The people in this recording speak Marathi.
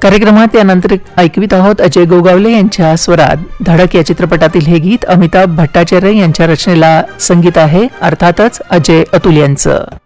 कार्यक्रमात यानंतर ऐकवित आहोत अजय गोगावले यांच्या स्वरात धडक या चित्रपटातील हे गीत. अमिताभ भट्टाचार्य यांच्या रचनेला संगीत आहे, अर्थातच अजय अतुल यांचं.